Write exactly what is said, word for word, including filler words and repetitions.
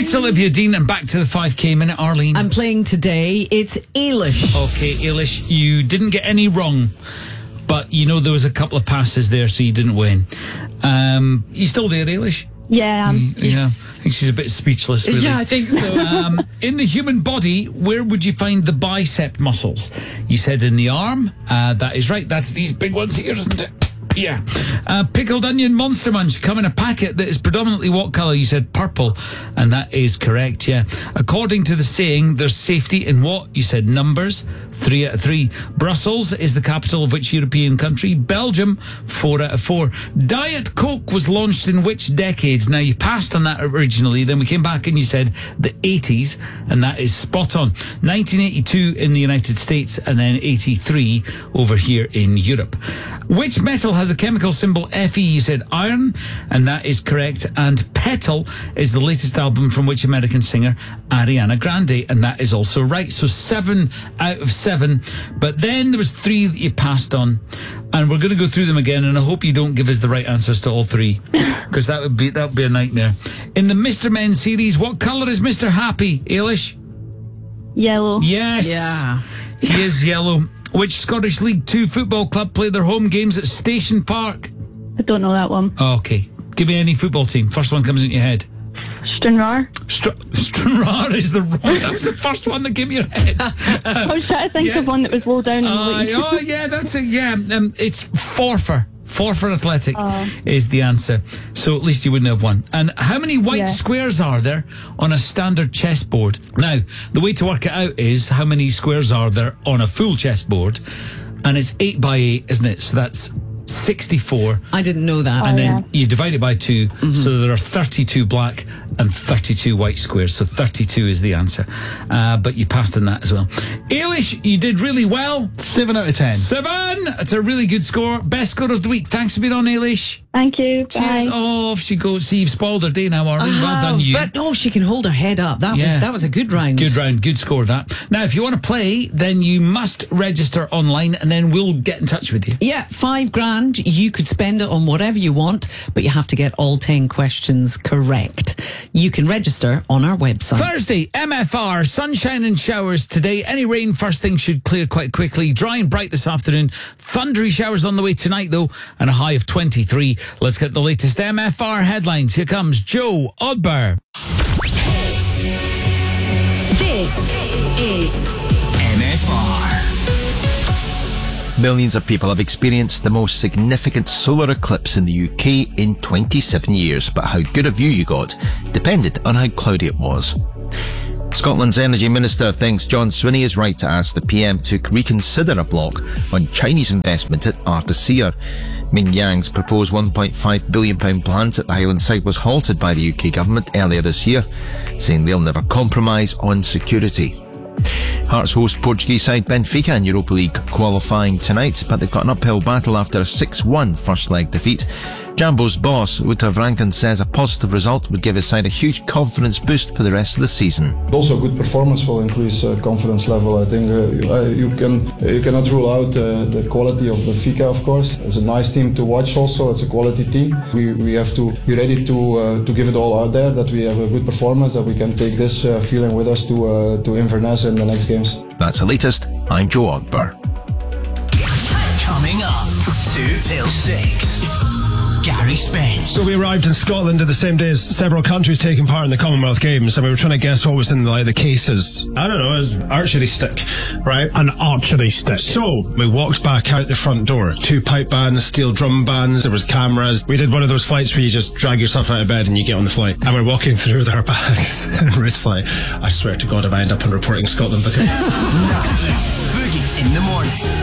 It's Olivia Dean, and back to the five K minute. Arlene. I'm playing today. It's Eilish. Okay, Eilish, you didn't get any wrong, but you know there was a couple of passes there, so you didn't win. Um, you still there, Eilish? Yeah, um, Yeah, I think she's a bit speechless, really. Yeah, I think so. um, in the human body, where would you find the bicep muscles? You said in the arm. Uh, that is right. That's these big ones here, isn't it? Yeah. Uh, pickled onion Monster Munch come in a packet that is predominantly what colour? You said purple, and that is correct, yeah. According to the saying, there's safety in what? You said numbers, three out of three. Brussels is the capital of which European country? Belgium, four out of four. Diet Coke was launched in which decade? Now, you passed on that originally, then we came back and you said the eighties, and that is spot on. nineteen eighty-two in the United States, and then eighty-three over here in Europe. Which metal has a chemical symbol Fe? You said iron, and that is correct. And Petal is the latest album from which American singer? Ariana Grande, and that is also right. So seven out of seven. But then there was three that you passed on, and we're going to go through them again, and I hope you don't give us the right answers to all three, because that would be that would be a nightmare. In the Mister Men series, what colour is Mister Happy, Eilish? yellow. Yes. Yeah. He is yellow. Which Scottish League Two football club play their home games at Station Park? I don't know that one. Okay. Give me any football team. First one comes into your head. Stranraer. Str- Stranraer is the wrong. That was the first one that came to your head. I was trying to think yeah. of one that was low down in the Uh, league. oh, yeah, that's it. Yeah, um, it's Forfar. Forfar Athletic Oh. is the answer. So at least you wouldn't have won. And how many white Yeah. squares are there on a standard chessboard? Now, the way to work it out is how many squares are there on a full chessboard. And it's eight by eight, isn't it? So that's sixty-four. I didn't know that. And Oh, then yeah. you divide it by two, Mm-hmm. so there are thirty-two black and thirty-two white squares. So thirty-two is the answer. Uh, but you passed on that as well. Eilish, you did really well. Seven out of ten. Seven! That's a really good score. Best score of the week. Thanks for being on, Eilish. Thank you. Cheers. Bye. Oh, off she goes. See, you've spoiled her day now, Arlene. Well done, you. But no, she can hold her head up. That Yeah. was that was a good round. Good round, good score that. Now, if you want to play, then you must register online, and then we'll get in touch with you. Yeah, five grand. You could spend it on whatever you want, but you have to get all ten questions correct. You can register on our website. Thursday, M F R, sunshine and showers today. Any rain first thing should clear quite quickly. Dry and bright this afternoon. Thundery showers on the way tonight, though, and a high of twenty-three. Let's get the latest M F R headlines. Here comes Joe Odber. This is M F R. Millions of people have experienced the most significant solar eclipse in the U K in twenty-seven years, but how good a view you got depended on how cloudy it was. Scotland's Energy Minister thinks John Swinney is right to ask the P M to reconsider a block on Chinese investment at Artesia. Ming Yang's proposed one point five billion pounds plant at the Highland site was halted by the U K government earlier this year, saying they'll never compromise on security. Hearts host Portuguese side Benfica in Europa League qualifying tonight, but they've got an uphill battle after a six one first leg defeat. Jambo's boss, Uta Vranken, says a positive result would give his side a huge confidence boost for the rest of the season. Also, good performance will increase uh, confidence level. I think uh, you, uh, you can you cannot rule out uh, the quality of Benfica. Of course, it's a nice team to watch. Also, it's a quality team. We we have to be ready to uh, to give it all out there. That we have a good performance. That we can take this uh, feeling with us to uh, to Inverness in the next games. That's the latest. I'm Joe Odber. Coming up, two till six. Gary Spence. So we arrived in Scotland at the same day as several countries taking part in the Commonwealth Games, and we were trying to guess what was in the, like, the cases. I don't know, an archery stick, right? An archery stick. So we walked back out the front door. Two pipe bands, steel drum bands, there was cameras. We did one of those flights where you just drag yourself out of bed and you get on the flight. And we're walking through with our bags. And Ruth's like, I swear to God if I end up on Reporting Scotland because... Boogie in the morning.